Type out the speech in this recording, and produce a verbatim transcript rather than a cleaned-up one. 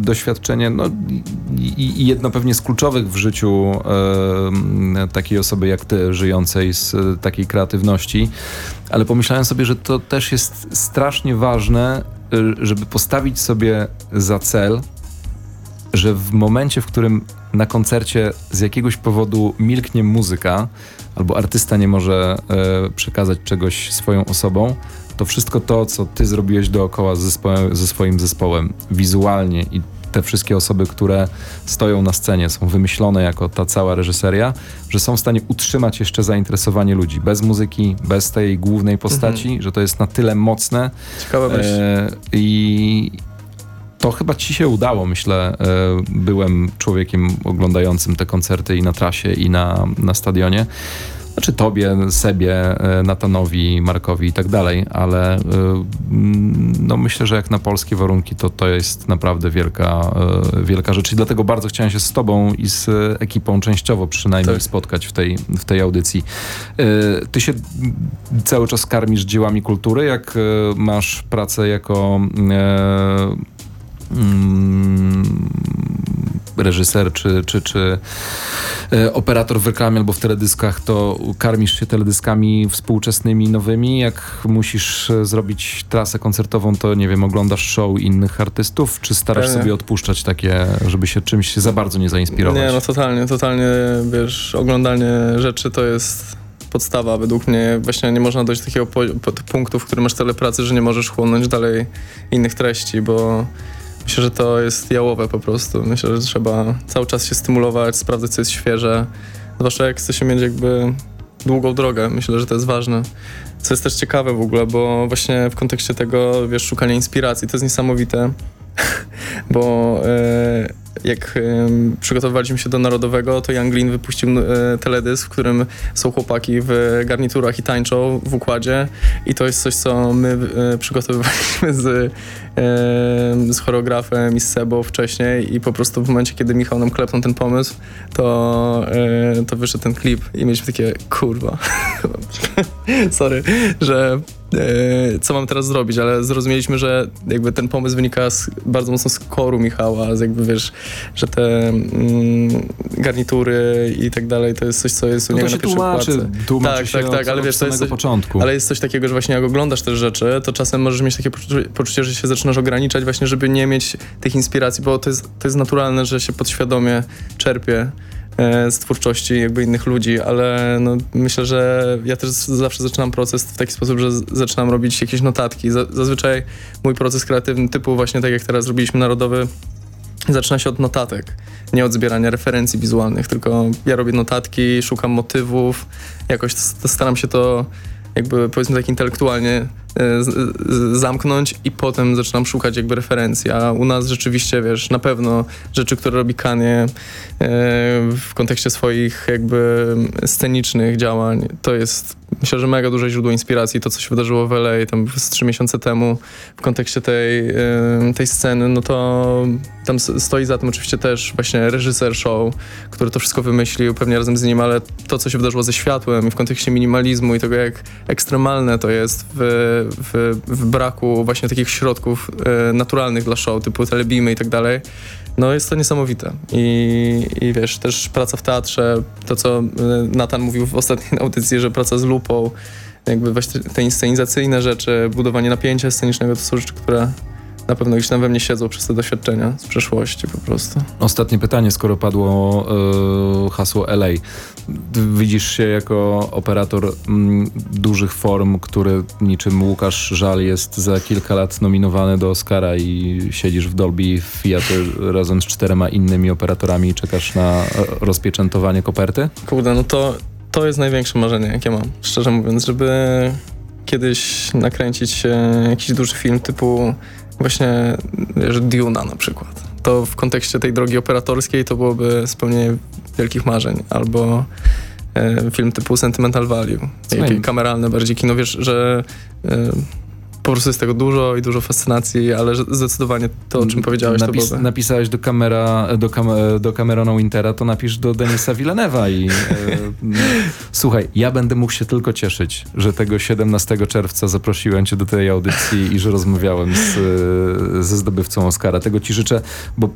doświadczenie, no i, i jedno pewnie z kluczowych w życiu e, takiej osoby jak ty, żyjącej z e, takiej kreatywności, ale pomyślałem sobie, że to też jest strasznie ważne, e, żeby postawić sobie za cel, że w momencie, w którym na koncercie z jakiegoś powodu milknie muzyka, albo artysta nie może e, przekazać czegoś swoją osobą, to wszystko to, co ty zrobiłeś dookoła z zespołem, ze swoim zespołem, wizualnie i te wszystkie osoby, które stoją na scenie, są wymyślone jako ta cała reżyseria, że są w stanie utrzymać jeszcze zainteresowanie ludzi. Bez muzyki, bez tej głównej postaci, mhm. że to jest na tyle mocne. Ciekawe myśl. E, I to chyba ci się udało, myślę. E, byłem człowiekiem oglądającym te koncerty i na trasie, i na, na stadionie. Znaczy tobie, Sebie, Natanowi, Markowi i tak dalej, ale no myślę, że jak na polskie warunki to to jest naprawdę wielka, wielka rzecz i dlatego bardzo chciałem się z tobą i z ekipą częściowo przynajmniej tak. spotkać w tej, w tej audycji. Ty się cały czas karmisz dziełami kultury, jak masz pracę jako mm, reżyser czy, czy, czy e, operator w reklamie albo w teledyskach, to karmisz się teledyskami współczesnymi, nowymi. Jak musisz e, zrobić trasę koncertową, to nie wiem, oglądasz show innych artystów, czy starasz Pewnie. sobie odpuszczać takie, żeby się czymś za bardzo nie zainspirować? Nie, no totalnie, totalnie, wiesz, oglądanie rzeczy to jest podstawa według mnie. Właśnie nie można dojść do takiego po, po, punktu, w którym masz tyle pracy, że nie możesz chłonąć dalej innych treści, bo myślę, że to jest jałowe po prostu. Myślę, że trzeba cały czas się stymulować, sprawdzać, co jest świeże. Zwłaszcza jak chce się mieć jakby długą drogę. Myślę, że to jest ważne. Co jest też ciekawe w ogóle, bo właśnie w kontekście tego, wiesz, szukania inspiracji, to jest niesamowite, bo e, jak e, przygotowywaliśmy się do Narodowego, to Young Lean wypuścił e, teledysk, w którym są chłopaki w garniturach i tańczą w układzie i to jest coś, co my e, przygotowywaliśmy z, e, z choreografem i z Sebą wcześniej i po prostu w momencie, kiedy Michał nam klepnął ten pomysł, to, e, to wyszedł ten klip i mieliśmy takie, kurwa, sorry, że e, co mam teraz zrobić, ale zrozumieliśmy, że jakby ten pomysł wynika z, bardzo mocno z koru Michała, z jakby wiesz, że te mm, garnitury i tak dalej, to jest coś, co jest u no niego to na pierwszej tłumaczy, tłumaczy tak, się tak, tak, od, ale od wiesz, to jest coś, początku. ale jest coś takiego, że właśnie jak oglądasz te rzeczy, to czasem możesz mieć takie poczucie, poczucie, że się zaczynasz ograniczać właśnie, żeby nie mieć tych inspiracji, bo to jest, to jest naturalne, że się podświadomie czerpie z twórczości jakby innych ludzi, ale no, myślę, że ja też zawsze zaczynam proces w taki sposób, że z- zaczynam robić jakieś notatki. Z- zazwyczaj mój proces kreatywny typu właśnie tak jak teraz robiliśmy Narodowy zaczyna się od notatek, nie od zbierania referencji wizualnych, tylko ja robię notatki, szukam motywów, jakoś to staram się to jakby powiedzmy tak intelektualnie z, z, zamknąć i potem zaczynam szukać jakby referencji, a u nas rzeczywiście, wiesz, na pewno rzeczy, które robi Kanye e, w kontekście swoich jakby scenicznych działań, to jest myślę, że mega duże źródło inspiracji. To, co się wydarzyło w L A tam z trzy miesiące temu w kontekście tej, e, tej sceny, no to tam stoi za tym oczywiście też właśnie reżyser show, który to wszystko wymyślił, pewnie razem z nim, ale to, co się wydarzyło ze światłem i w kontekście minimalizmu i tego, jak ekstremalne to jest w W, w braku właśnie takich środków e, naturalnych dla show, typu telebeamy i tak dalej, no jest to niesamowite. I, I wiesz, też praca w teatrze, to co Nathan mówił w ostatniej audycji, że praca z lupą, jakby właśnie te inscenizacyjne rzeczy, budowanie napięcia scenicznego, to są rzeczy, które na pewno gdzieś tam we mnie siedzą przez te doświadczenia z przeszłości po prostu. Ostatnie pytanie, skoro padło yy, hasło L A. Widzisz się jako operator mm, dużych form, który niczym Łukasz Żal jest za kilka lat nominowany do Oscara i siedzisz w Dolby Theatre razem z czterema innymi operatorami i czekasz na rozpieczętowanie koperty? Kurde, no to, to jest największe marzenie, jakie mam, szczerze mówiąc, żeby kiedyś nakręcić jakiś duży film typu właśnie, że Duna na przykład. To w kontekście tej drogi operatorskiej to byłoby spełnienie wielkich marzeń. Albo e, film typu Sentimental Value. Takie kameralne bardziej kino. Wiesz, że e, po prostu jest tego dużo i dużo fascynacji, ale że zdecydowanie to, o czym powiedziałeś, Napis, to byłoby. Napisałeś do, kamera, do, kam, do Camerona Wintera, to napisz do Denisa Villeneuve'a i e, słuchaj, ja będę mógł się tylko cieszyć, że tego siedemnastego czerwca zaprosiłem cię do tej audycji i że rozmawiałem z, ze zdobywcą Oscara. Tego ci życzę, bo